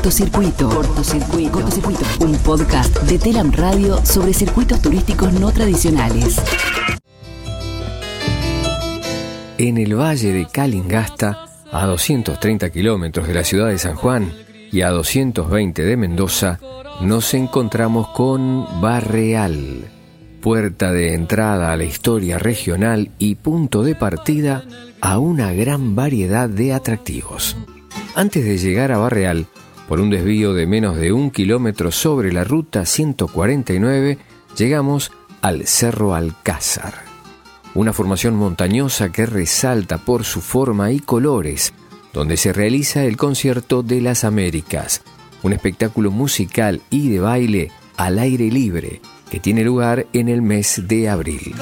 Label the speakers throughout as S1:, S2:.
S1: Cortocircuito. Un podcast de Telam Radio sobre circuitos turísticos no tradicionales.
S2: En el valle de Calingasta, a 230 kilómetros de la ciudad de San Juan y a 220 de Mendoza, nos encontramos con Barreal, puerta de entrada a la historia regional y punto de partida a una gran variedad de atractivos. Antes de llegar a Barreal, por un desvío de menos de 1 kilómetro sobre la ruta 149, llegamos al Cerro Alcázar, una formación montañosa que resalta por su forma y colores, donde se realiza el Concierto de las Américas, un espectáculo musical y de baile al aire libre que tiene lugar en el mes de abril.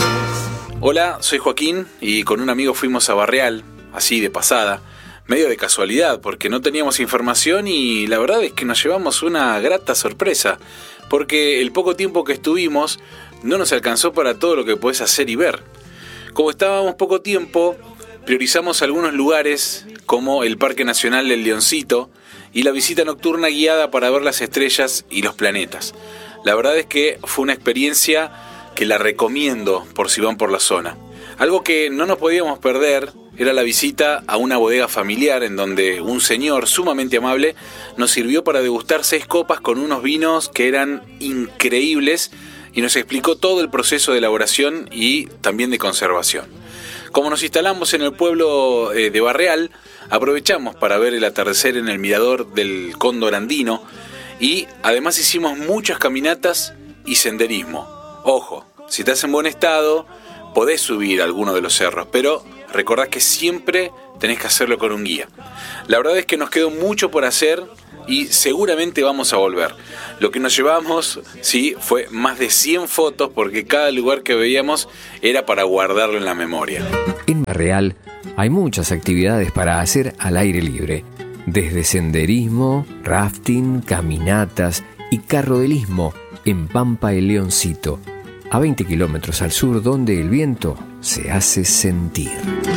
S3: Hola, soy Joaquín y con un amigo fuimos a Barreal, así de pasada, medio de casualidad porque no teníamos información y la verdad es que nos llevamos una grata sorpresa, porque el poco tiempo que estuvimos no nos alcanzó para todo lo que podés hacer y ver. Como estábamos poco tiempo, priorizamos algunos lugares como el Parque Nacional del Leoncito y la visita nocturna guiada para ver las estrellas y los planetas. La verdad es que fue una experiencia que la recomiendo por si van por la zona. Algo que no nos podíamos perder era la visita a una bodega familiar en donde un señor sumamente amable nos sirvió para degustar 6 copas con unos vinos que eran increíbles y nos explicó todo el proceso de elaboración y también de conservación. Como nos instalamos en el pueblo de Barreal, aprovechamos para ver el atardecer en el mirador del Cóndor Andino y además hicimos muchas caminatas y senderismo. Ojo, si estás en buen estado, podés subir a alguno de los cerros, pero recordá que siempre tenés que hacerlo con un guía. La verdad es que nos quedó mucho por hacer y seguramente vamos a volver. Lo que nos llevamos, sí, fue más de 100 fotos porque cada lugar que veíamos era para guardarlo en la memoria.
S2: En Barreal hay muchas actividades para hacer al aire libre, desde senderismo, rafting, caminatas y carrodelismo en Pampa el Leoncito, a 20 kilómetros al sur, donde el viento se hace sentir.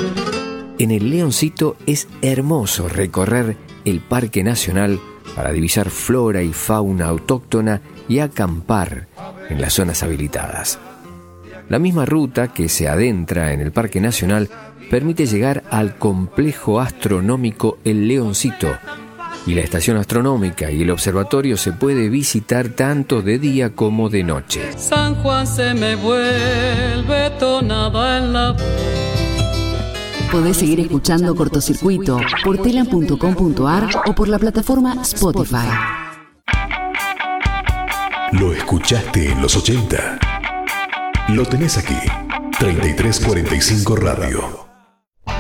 S2: En el Leoncito es hermoso recorrer el Parque Nacional para divisar flora y fauna autóctona y acampar en las zonas habilitadas. La misma ruta que se adentra en el Parque Nacional permite llegar al complejo astronómico El Leoncito, y la estación astronómica y el observatorio se puede visitar tanto de día como de noche.
S4: San Juan se me vuelve tonada en la...
S1: Podés seguir escuchando Cortocircuito por telam.com.ar o por la plataforma Spotify.
S5: Lo escuchaste en los 80. Lo tenés aquí. 3345 Radio.